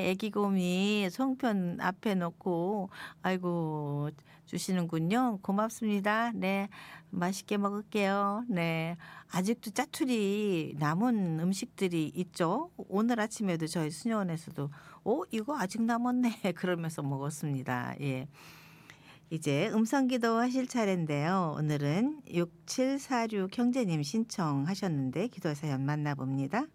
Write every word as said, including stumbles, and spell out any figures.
네. 애기곰이 송편 앞에 놓고 아이고 주시는군요. 고맙습니다. 네. 맛있게 먹을게요. 네. 아직도 짜투리 남은 음식들이 있죠. 오늘 아침에도 저희 수녀원에서도 "어 이거 아직 남았네." 그러면서 먹었습니다. 예. 이제 음성기도 하실 차례인데요. 오늘은 육칠사육 형제님 신청하셨는데 기도 사연 만나 봅니다.